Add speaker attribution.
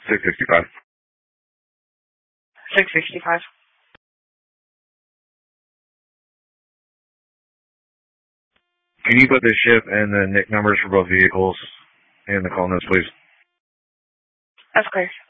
Speaker 1: 665.
Speaker 2: 665.
Speaker 1: Can you put the ship and the NIC numbers for both vehicles in the call notes, please?
Speaker 2: Of course.